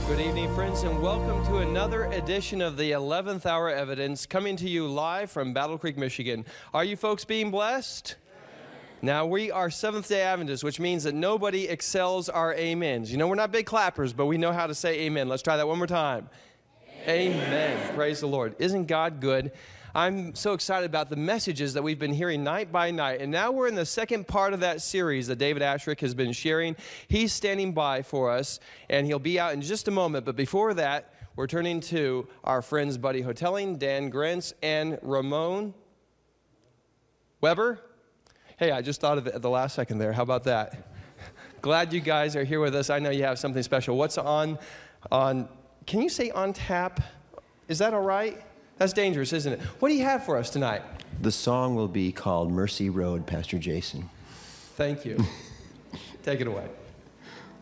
Good evening, friends, and welcome to another edition of the 11th Hour Evidence, coming to you live from Battle Creek, Michigan. Are you folks being blessed? Now, we are Seventh-day Adventists, which means that nobody excels our amens. You know, we're not big clappers, but we know how to say amen. Let's try that one more time. Amen. Praise the Lord. Isn't God good? I'm so excited about the messages that we've been hearing night by night. And now we're in the second part of that series that David Ashrick has been sharing. He's standing by for us, and he'll be out in just a moment. But before that, we're turning to our friends Buddy Hotelling, Dan Grentz, and Ramon Weber. Hey, I just thought of it at the last second there. How about that? Glad you guys are here with us. I know you have something special. What's on, can you say on tap? Is that all right? That's dangerous, isn't it? What do you have for us tonight? The song will be called Mercy Road, Pastor Jason. Thank you. Take it away.